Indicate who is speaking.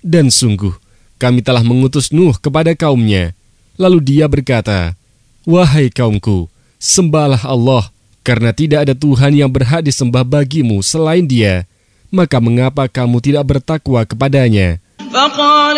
Speaker 1: Dan sungguh, kami telah mengutus Nuh kepada kaumnya. Lalu dia berkata, "Wahai kaumku, sembahlah Allah, karena tidak ada Tuhan yang berhak disembah bagimu selain Dia. Maka mengapa kamu tidak bertakwa kepadanya?"
Speaker 2: فقال